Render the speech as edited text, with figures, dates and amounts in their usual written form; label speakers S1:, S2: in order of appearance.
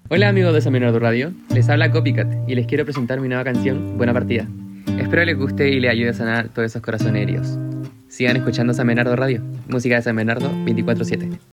S1: Hola amigos de San Bernardo Radio, les habla Copycat y les quiero presentar mi nueva canción, Buena Partida. Espero les guste y les ayude a sanar todos esos corazones heridos. Sigan escuchando San Bernardo Radio, música de San Bernardo 24/7.